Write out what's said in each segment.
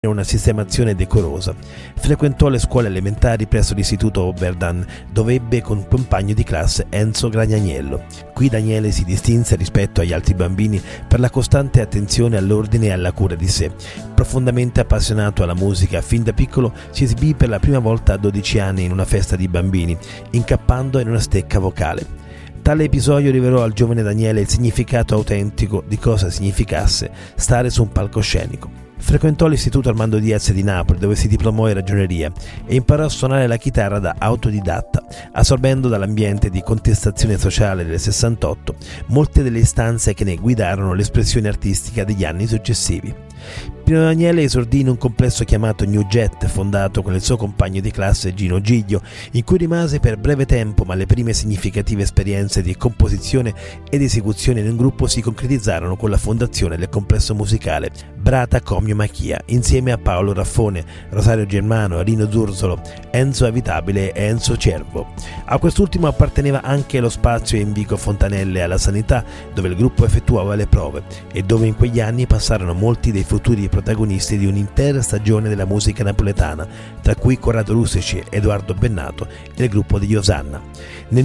una sistemazione decorosa. Frequentò le scuole elementari presso l'istituto Oberdan, dove ebbe con compagno di classe Enzo Gragnaniello. Qui Daniele si distinse rispetto agli altri bambini per la costante attenzione all'ordine e alla cura di sé. Profondamente appassionato alla musica, fin da piccolo si esibì per la prima volta a 12 anni in una festa di bambini, incappando in una stecca vocale. Tale episodio rivelò al giovane Daniele il significato autentico di cosa significasse stare su un palcoscenico. Frequentò l'istituto Armando Diaz di Napoli, dove si diplomò in ragioneria e imparò a suonare la chitarra da autodidatta, assorbendo dall'ambiente di contestazione sociale del 68 molte delle istanze che ne guidarono l'espressione artistica degli anni successivi. Pino Daniele esordì in un complesso chiamato New Jet, fondato con il suo compagno di classe Gino Giglio, in cui rimase per breve tempo, ma le prime significative esperienze di composizione ed esecuzione in un gruppo si concretizzarono con la fondazione del complesso musicale Brata Comio Machia, insieme a Paolo Raffone, Rosario Germano, Rino Zurzolo, Enzo Avitabile e Enzo Cervo. A quest'ultimo apparteneva anche lo spazio in Vico Fontanelle alla Sanità, dove il gruppo effettuava le prove e dove in quegli anni passarono molti dei futuri protagonisti di un'intera stagione della musica napoletana, tra cui Corrado Rustici, Edoardo Bennato e il gruppo degli Osanna. Nel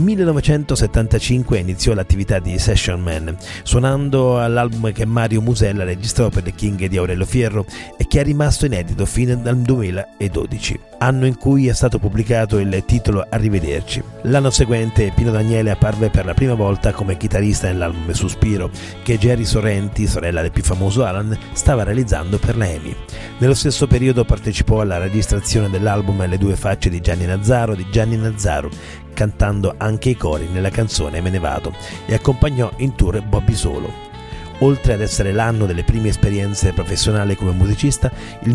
1975 iniziò l'attività di session man, suonando all'album che Mario Musella registrò per le King di Aurelio Fierro e che è rimasto inedito fino al 2012, anno in cui è stato pubblicato il titolo Arrivederci. L'anno seguente Pino Daniele apparve per la prima volta come chitarrista nell'album Suspiro, che Jerry Sorrenti, sorella del più famoso Alan, stava realizzando per la EMI. Nello stesso periodo partecipò alla registrazione dell'album Le due facce di Gianni Nazzaro, cantando anche i cori nella canzone Me ne vado, e accompagnò in tour Bobby Solo. Oltre ad essere l'anno delle prime esperienze professionali come musicista, il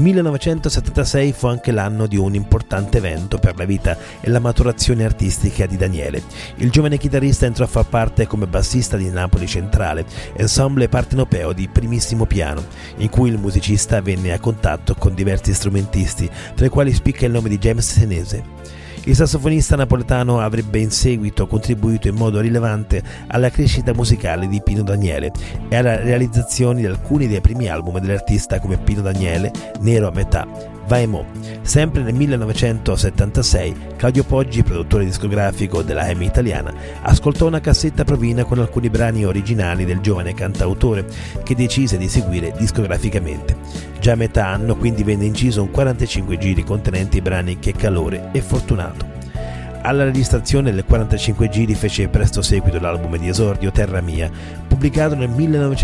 1976 fu anche l'anno di un importante evento per la vita e la maturazione artistica di Daniele. Il giovane chitarrista entrò a far parte come bassista di Napoli Centrale, ensemble partenopeo di primissimo piano, in cui il musicista venne a contatto con diversi strumentisti, tra i quali spicca il nome di James Senese. Il sassofonista napoletano avrebbe in seguito contribuito in modo rilevante alla crescita musicale di Pino Daniele e alla realizzazione di alcuni dei primi album dell'artista come Pino Daniele, Nero a metà, Vai Mo. Sempre nel 1976 Claudio Poggi, produttore discografico della EMI italiana, ascoltò una cassetta provina con alcuni brani originali del giovane cantautore che decise di seguire discograficamente. Già a metà anno quindi venne inciso un 45 giri contenenti i brani Che calore e Fortunato. Alla registrazione del 45 giri fece presto seguito l'album di esordio Terra Mia, pubblicato nel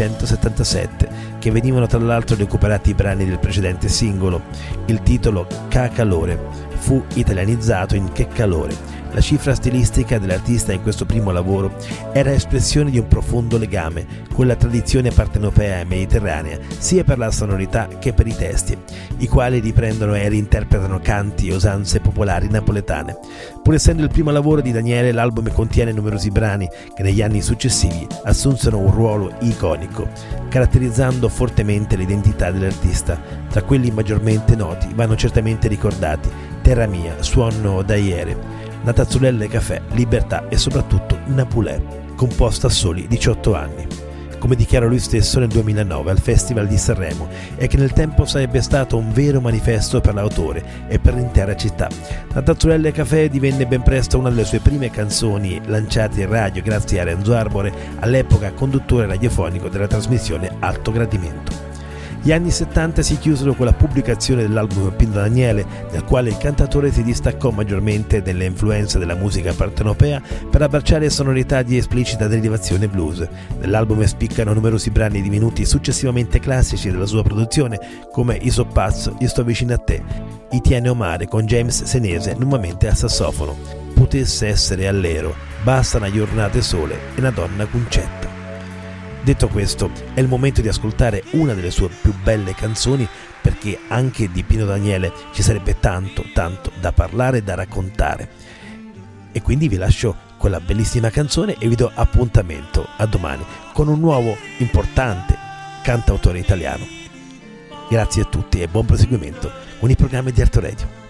1977, che venivano tra l'altro recuperati i brani del precedente singolo. Il titolo Ca calore fu italianizzato in Che calore. La cifra stilistica dell'artista in questo primo lavoro era espressione di un profondo legame con la tradizione partenopea e mediterranea, sia per la sonorità che per i testi, i quali riprendono e reinterpretano canti e usanze popolari napoletane. Pur essendo il primo lavoro di Daniele, l'album contiene numerosi brani che negli anni successivi assunsero un ruolo iconico, caratterizzando fortemente l'identità dell'artista. Tra quelli maggiormente noti vanno certamente ricordati Terra Mia, Suono da ieri, Natazzulelle Café, Libertà e soprattutto Napulè, composta a soli 18 anni. Come dichiara lui stesso nel 2009 al Festival di Sanremo, e che nel tempo sarebbe stato un vero manifesto per l'autore e per l'intera città. Natazzulelle Café divenne ben presto una delle sue prime canzoni lanciate in radio grazie a Renzo Arbore, all'epoca conduttore radiofonico della trasmissione Alto Gradimento. Gli anni 70 si chiusero con la pubblicazione dell'album Pino Daniele, nel quale il cantautore si distaccò maggiormente dalle influenze della musica partenopea per abbracciare sonorità di esplicita derivazione blues. Nell'album spiccano numerosi brani divenuti successivamente classici della sua produzione, come I so pazzo, Io sto vicino a te, I tiene o mare con James Senese nuovamente al sassofono, Potesse essere all'ero, Basta una giornata sole e Una donna concetta. Detto questo, è il momento di ascoltare una delle sue più belle canzoni, perché anche di Pino Daniele ci sarebbe tanto da parlare e da raccontare. E quindi vi lascio con la bellissima canzone e vi do appuntamento a domani con un nuovo importante cantautore italiano. Grazie a tutti e buon proseguimento con i programmi di Arto Radio.